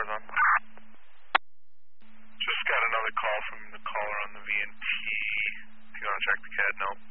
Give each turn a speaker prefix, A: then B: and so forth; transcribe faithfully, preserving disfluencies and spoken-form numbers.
A: four is on. Just got another call from the caller on the V N T. If you want to check the C A D, no.